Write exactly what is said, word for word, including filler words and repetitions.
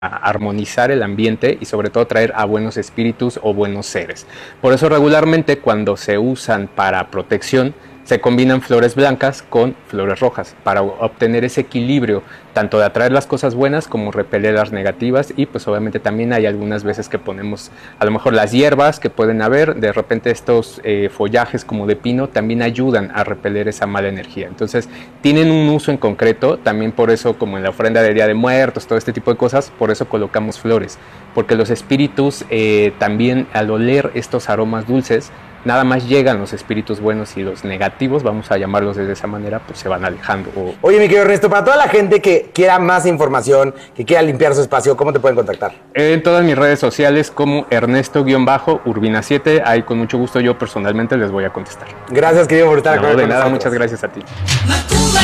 armonizar el ambiente y sobre todo traer a buenos espíritus o buenos seres. Por eso regularmente cuando se usan para protección se combinan flores blancas con flores rojas para obtener ese equilibrio tanto de atraer las cosas buenas como repeler las negativas. Y pues obviamente también hay algunas veces que ponemos a lo mejor las hierbas que pueden haber, de repente estos eh, follajes como de pino también ayudan a repeler esa mala energía. Entonces tienen un uso en concreto, también por eso como en la ofrenda de Día de Muertos, todo este tipo de cosas, por eso colocamos flores, porque los espíritus eh, también al oler estos aromas dulces, nada más llegan los espíritus buenos y los negativos, vamos a llamarlos de esa manera, pues se van alejando. O... Oye, mi querido Ernesto, para toda la gente que quiera más información, que quiera limpiar su espacio, ¿cómo te pueden contactar? En todas mis redes sociales como Ernesto-Urbina siete, ahí con mucho gusto yo personalmente les voy a contestar. Gracias, querido, por estar no, con de nada, nosotros. muchas gracias a ti.